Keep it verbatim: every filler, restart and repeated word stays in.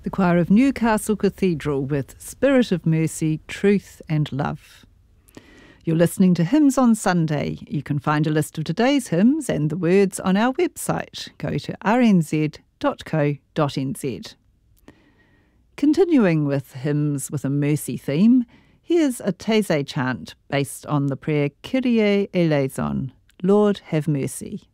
The choir of Newcastle Cathedral with Spirit of Mercy, Truth and Love. You're listening to Hymns on Sunday. You can find a list of today's hymns and the words on our website. Go to r n z dot co dot n z. Continuing with hymns with a mercy theme, here's a Taizé chant based on the prayer Kyrie eleison, Lord have mercy.